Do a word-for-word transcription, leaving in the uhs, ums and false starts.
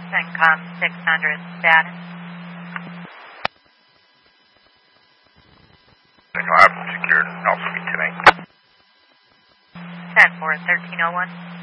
CENTCOM six hundred, status. Reliable secured, also be today. ten four, thirteen oh one.